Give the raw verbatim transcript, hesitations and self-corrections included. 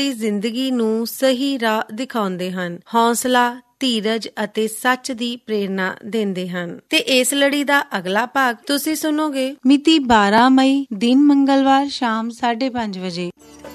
ਜ਼ਿੰਦਗੀ ਨੂੰ ਸਹੀ ਰਾਹ ਦਿਖਾਉਂਦੇ ਹਨ, ਹੌਸਲਾ, ਧੀਰਜ ਅਤੇ ਸੱਚ ਦੀ ਪ੍ਰੇਰਨਾ ਦਿੰਦੇ ਹਨ। ਤੇ ਇਸ ਲੜੀ ਦਾ ਅਗਲਾ ਭਾਗ ਤੁਸੀਂ ਸੁਣੋਗੇ ਮਿਤੀ ਬਾਰਾਂ ਮਈ, ਦਿਨ ਮੰਗਲਵਾਰ, ਸ਼ਾਮ ਸਾਢੇ ਪੰਜ ਵਜੇ।